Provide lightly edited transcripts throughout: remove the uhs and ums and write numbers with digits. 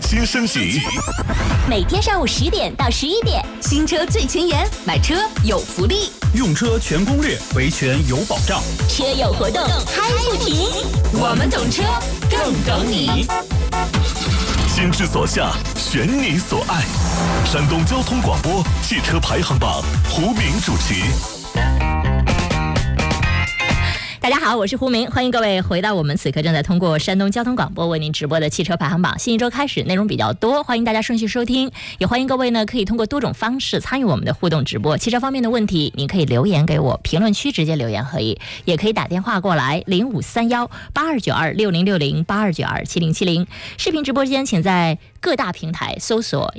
新升级。 每天上午10点到11点，新车最前沿，买车有福利， 用车全攻略，维权有保障， 车友活动嗨不停。我们懂车，更懂你。 心之所向，选你所爱。山东交通广播汽车排行榜，胡明主持。 大家好，我是胡明，欢迎各位回到我们此刻正在通过山东交通广播为您直播的汽车排行榜。新一周开始，内容比较多，欢迎大家顺序收听，也欢迎各位呢可以通过多种方式参与我们的互动直播。汽车方面的问题，您可以留言给我，评论区直接留言可以，也可以打电话过来05318292606082927070。视频直播间请在各大平台搜索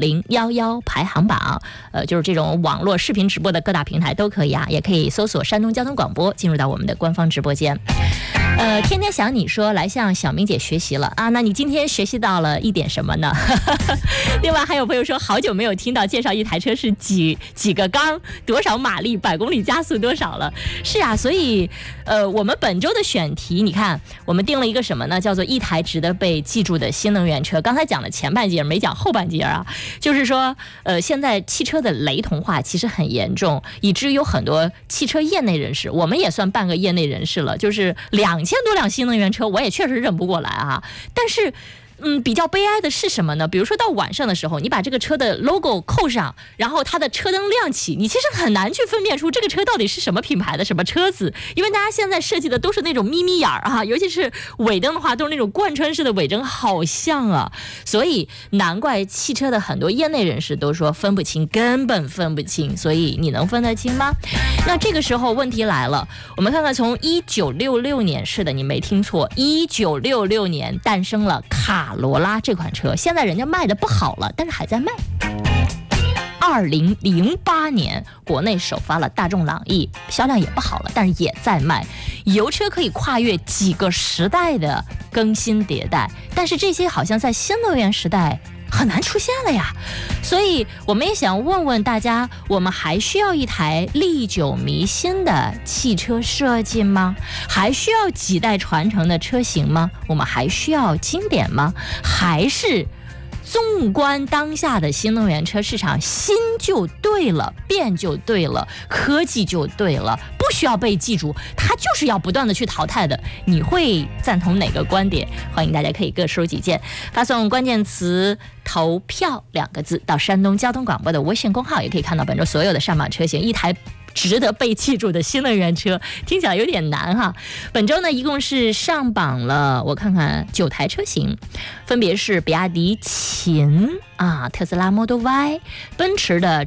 1011排行榜，就是这种网络视频直播的各大平台都可以啊，也可以搜索山东交通广播，进入到我们的官方直播间。天天想你说来向小明姐学习了啊，那你今天学习到了一点什么呢？另外还有朋友说好久没有听到介绍一台车是几个缸，多少马力，100公里加速多少了。是啊，所以我们本周的选题，你看我们定了一个什么呢？叫做一台值得被记住的新能源车。刚才讲了前半截，没讲后半截啊，就是说现在汽车的雷同化其实很严重，以至于有很多汽车业内人士，我们也算半个业内人士了，就是2000多辆新能源车，我也确实认不过来啊。但是比较悲哀的是什么呢？比如说到晚上的时候，你把这个车的 logo 扣上，然后它的车灯亮起，你其实很难去分辨出这个车到底是什么品牌的什么车子，因为大家现在设计的都是那种眯眯眼啊，尤其是尾灯的话都是那种贯穿式的尾灯，好像啊，所以难怪汽车的很多业内人士都说分不清，根本分不清。所以你能分得清吗？那这个时候问题来了，我们看看从1966年，是的，你没听错，1966年诞生了卡罗拉这款车，现在人家卖的不好了，但是还在卖。2008年国内首发了大众朗逸，销量也不好了，但是也在卖。油车可以跨越几个时代的更新迭代，但是这些好像在新能源时代很难出现了呀。所以我们也想问问大家，我们还需要一台历久弥新的汽车设计吗？还需要几代传承的车型吗？我们还需要经典吗？还是纵观当下的新能源车市场，新就对了，变就对了，科技就对了，不需要被记住，它就是要不断的去淘汰的。你会赞同哪个观点？欢迎大家可以各抒己见，发送关键词投票2个字到山东交通广播的微信公号，也可以看到本周所有的上榜车型，一台值得被记住的新能源车，听起来有点难哈。本周呢，一共是上榜了，我看看9台车型，分别是比亚迪秦啊、特斯拉 Model Y、奔驰的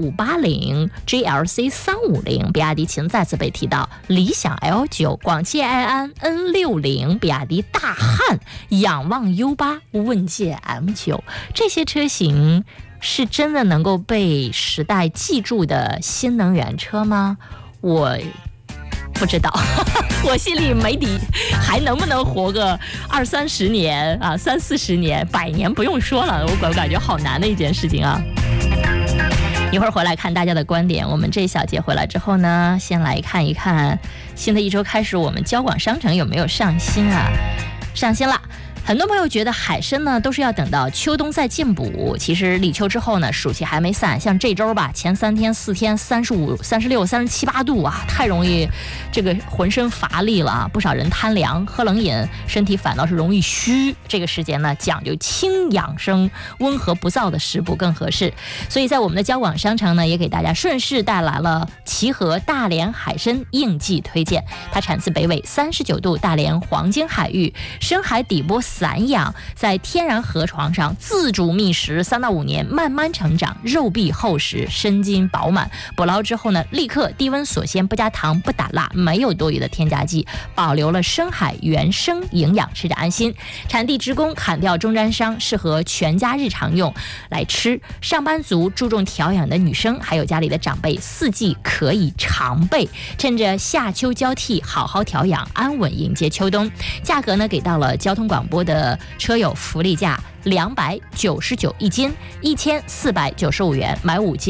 G580、GLC 350，比亚迪秦再次被提到，理想 L9、广汽埃安 N60、比亚迪大汉、仰望 U8、问界 M9， 这些车型是真的能够被时代记住的新能源车吗？我不知道，我心里没底，还能不能活个20-30年啊，30-40年，100年不用说了，我感觉好难的一件事情啊。一会儿回来看大家的观点。我们这一小节回来之后呢，先来看一看新的一周开始我们交广商城有没有上新啊？上新了。很多朋友觉得海参呢都是要等到秋冬再进补，其实立秋之后呢，暑气还没散，像这周吧，前3天4天35、36、37、8度啊，太容易这个浑身乏力了啊，不少人贪凉喝冷饮，身体反倒是容易虚。这个时间呢，讲究轻养生、温和不燥的食补更合适。所以在我们的交广商城呢，也给大家顺势带来了齐河大连海参应季推荐，它产自北纬39度大连黄金海域，深海底部散养，在天然河床上自主觅食3到5年，慢慢成长，肉壁厚实，身筋饱满。捕捞之后呢，立刻低温锁鲜，不加糖不打蜡，没有多余的添加剂，保留了深海原生营养，吃着安心。产地直供，砍掉中间商，适合全家日常用来吃。上班族、注重调养的女生，还有家里的长辈，4季可以常备，趁着夏秋交替好好调养，安稳迎接秋冬。价格呢，给到了交通广播的车友福利价299一斤，1495元，买5斤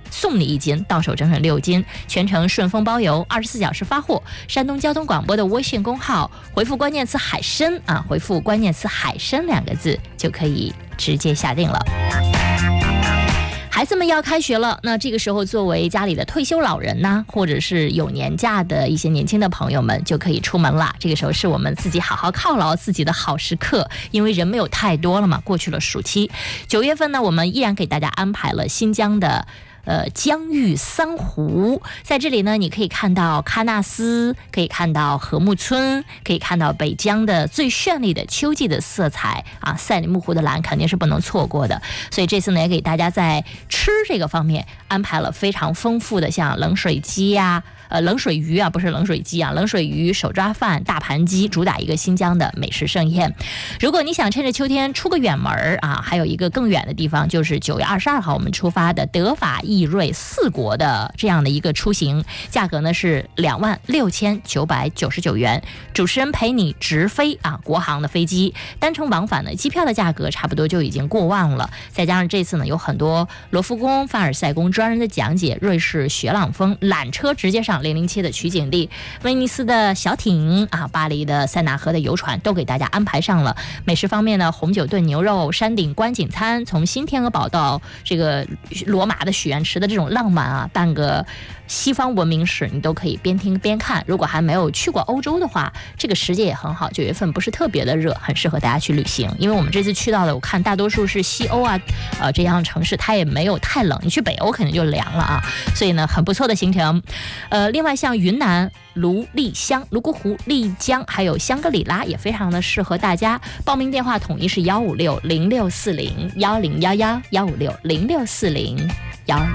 送你1斤，到手整整6斤，全程顺丰包邮，24小时发货。山东交通广播的微信公号回复关键词海参啊，回复关键词海参2个字就可以直接下定了。孩子们要开学了，那这个时候作为家里的退休老人呢，或者是有年假的一些年轻的朋友们就可以出门了。这个时候是我们自己好好犒劳自己的好时刻，因为人没有太多了嘛，过去了暑期。9月份呢，我们依然给大家安排了新疆的疆域3湖，在这里呢，你可以看到喀纳斯，可以看到禾木村，可以看到北疆的最绚丽的秋季的色彩啊，赛里木湖的蓝肯定是不能错过的。所以这次呢，也给大家在吃这个方面安排了非常丰富的，像冷水鸡呀、冷水鱼啊，不是冷水鸡啊，冷水鱼、手抓饭、大盘鸡，主打一个新疆的美食盛宴。如果你想趁着秋天出个远门啊，还有一个更远的地方，就是9月22号我们出发的德法意瑞4国的这样的一个出行，价格呢是26999元，主持人陪你直飞啊，国航的飞机，单程往返呢，机票的价格差不多就已经过万了，再加上这次呢有很多罗浮宫、凡尔赛宫专人的讲解，瑞士雪朗峰缆车直接上007的取景地，威尼斯的小艇啊，巴黎的塞纳河的游船都给大家安排上了。美食方面呢，红酒炖牛肉、山顶观景餐，从新天鹅堡到这个罗马的许愿池的这种浪漫啊，半个西方文明史你都可以边听边看。如果还没有去过欧洲的话，这个时节也很好，9月份不是特别的热，很适合大家去旅行。因为我们这次去到的，我看大多数是西欧啊，这样的城市，它也没有太冷，你去北欧肯定就凉了啊，所以呢，很不错的行程。另外像云南芦丽湘、泸沽湖、丽江还有香格里拉也非常的适合大家。报名电话统一是15606401011，15606401010。